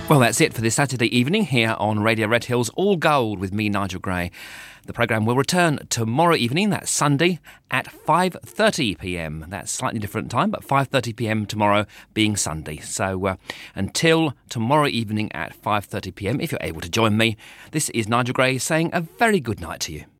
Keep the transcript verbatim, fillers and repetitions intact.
Well, that's it for this Saturday evening here on Radio Red Hills All Gold with me, Nigel Gray. The programme will return tomorrow evening, that's Sunday, at five thirty p m. That's slightly different time, but five thirty p m tomorrow being Sunday. So uh, until tomorrow evening at five thirty p m, if you're able to join me, this is Nigel Gray saying a very good night to you.